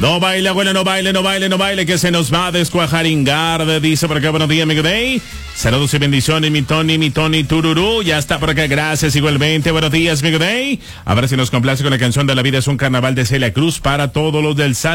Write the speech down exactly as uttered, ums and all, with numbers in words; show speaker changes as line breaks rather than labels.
No baile, abuela, no baile, no baile, no baile, que se nos va a descuajaringar. Dice por acá, buenos días, amigo Day. Saludos y bendiciones, mi Tony, mi Tony Tururú. Ya está por acá, gracias igualmente. Buenos días, amigo Day. A ver si nos complace con la canción de La Vida es un Carnaval de Celia Cruz para todos los del Sal.